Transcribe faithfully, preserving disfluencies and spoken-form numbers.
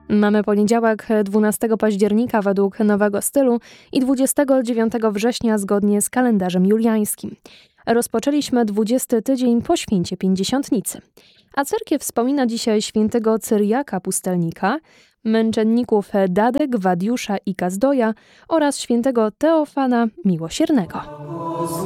Mamy poniedziałek, dwunastego października według nowego stylu i dwudziestego dziewiątego września zgodnie z kalendarzem juliańskim. Rozpoczęliśmy dwudziesty tydzień po święcie Pięćdziesiątnicy. A cerkiew wspomina dzisiaj świętego Cyriaka Pustelnika, męczenników Dadek, Wadiusza i Kazdoja oraz świętego Teofana Miłosiernego.